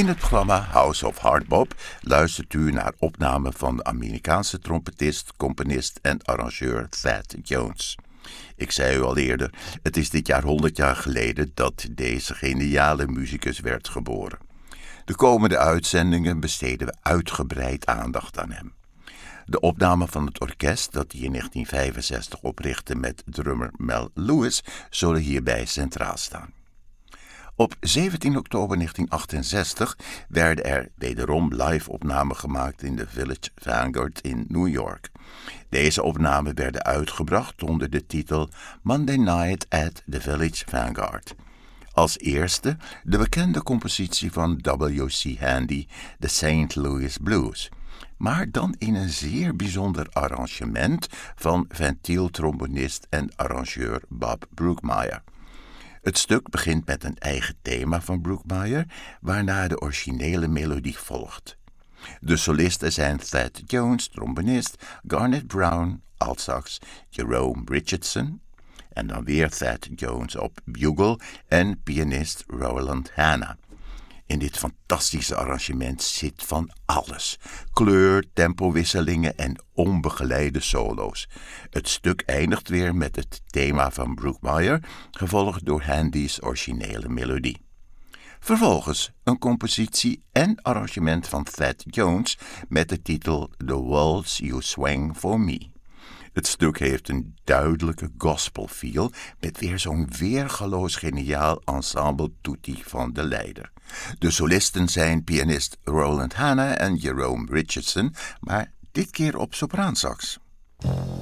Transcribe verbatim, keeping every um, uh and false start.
In het programma House of Hardbop luistert u naar opnamen van de Amerikaanse trompetist, componist en arrangeur Thad Jones. Ik zei u al eerder, het is dit jaar honderd jaar geleden dat deze geniale muzikus werd geboren. De komende uitzendingen besteden we uitgebreid aandacht aan hem. De opname van het orkest dat hij in negentien vijfenzestig oprichtte met drummer Mel Lewis zullen hierbij centraal staan. Op zeventien oktober negentien achtenzestig werden er wederom live-opnamen gemaakt in de Village Vanguard in New York. Deze opnamen werden uitgebracht onder de titel Monday Night at the Village Vanguard. Als eerste de bekende compositie van W C Handy, de Saint Louis Blues, maar dan in een zeer bijzonder arrangement van ventieltrombonist en arrangeur Bob Brookmeyer. Het stuk begint met een eigen thema van Brookmeyer, waarna de originele melodie volgt. De solisten zijn Thad Jones, trombonist, Garnet Brown, altsax, Jerome Richardson, en dan weer Thad Jones op bugle en pianist Roland Hanna. In dit fantastische arrangement zit van alles: kleur, tempowisselingen en onbegeleide solo's. Het stuk eindigt weer met het thema van Brookmeyer, gevolgd door Handy's originele melodie. Vervolgens een compositie en arrangement van Thad Jones met de titel The Waltz You Swing For Me. Het stuk heeft een duidelijke gospel feel met weer zo'n weergaloos geniaal ensemble tutti van de leider. De solisten zijn pianist Roland Hanna en Jerome Richardson, maar dit keer op sopraansax.